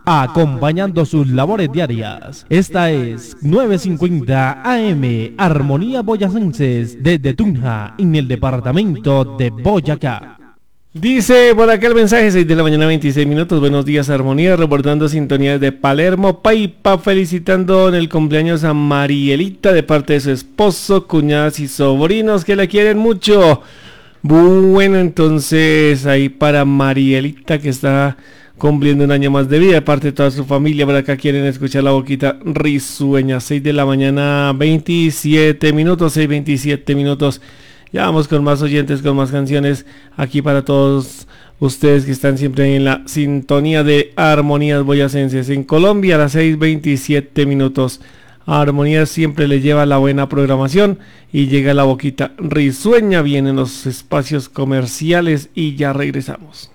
acompañando sus labores diarias. Esta es 950 AM, Armonía Boyacenses, desde Tunja, en el departamento de Boyacá. Dice por acá el mensaje, 6 de la mañana 26 minutos, buenos días Armonía, reportando sintonía de Palermo, Paipa, felicitando en el cumpleaños a Marielita de parte de su esposo, cuñadas y sobrinos que la quieren mucho. Bueno, entonces ahí para Marielita que está cumpliendo un año más de vida, de parte de toda su familia, por acá quieren escuchar la boquita risueña. 6 de la mañana 27 minutos, 6:27 minutos. Ya vamos con más oyentes, con más canciones aquí para todos ustedes que están siempre en la sintonía de Armonías Boyacenses. En Colombia a las 6:27 minutos. Armonía siempre le lleva la buena programación y llega la boquita risueña. Vienen los espacios comerciales y ya regresamos.